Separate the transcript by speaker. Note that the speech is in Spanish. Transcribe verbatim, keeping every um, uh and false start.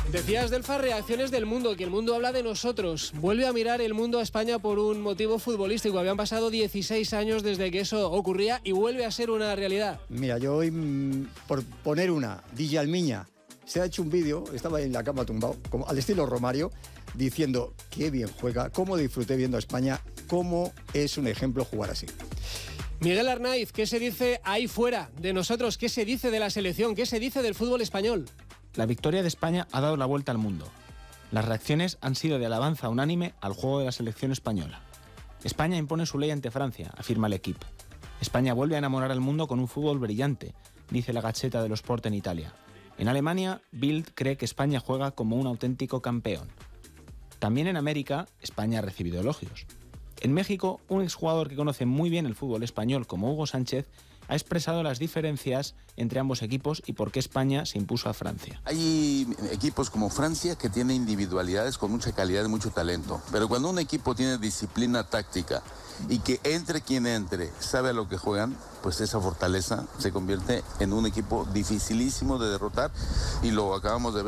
Speaker 1: Decías, Delfa, reacciones del mundo, que el mundo habla de nosotros. Vuelve a mirar el mundo a España por un motivo futbolístico. Habían pasado dieciséis años desde que eso ocurría y vuelve a ser una realidad.
Speaker 2: Mira, yo hoy, mmm, por poner una, Digi Almiña se ha hecho un vídeo, estaba en la cama tumbado, como al estilo Romario, diciendo qué bien juega, cómo disfruté viendo a España, cómo es un ejemplo jugar así.
Speaker 1: Miguel Arnaiz, ¿qué se dice ahí fuera de nosotros? ¿Qué se dice de la selección? ¿Qué se dice del fútbol español?
Speaker 3: La victoria de España ha dado la vuelta al mundo. Las reacciones han sido de alabanza unánime al juego de la selección española. España impone su ley ante Francia, afirma el equipo. España vuelve a enamorar al mundo con un fútbol brillante, dice la Gazzetta dello Sport en Italia. En Alemania, Bild cree que España juega como un auténtico campeón. También en América, España ha recibido elogios. En México, un exjugador que conoce muy bien el fútbol español como Hugo Sánchez ha expresado las diferencias entre ambos equipos y por qué España se impuso a Francia.
Speaker 4: Hay equipos como Francia que tienen individualidades con mucha calidad y mucho talento, pero cuando un equipo tiene disciplina táctica y que entre quien entre sabe a lo que juegan, pues esa fortaleza se convierte en un equipo dificilísimo de derrotar y lo acabamos de ver.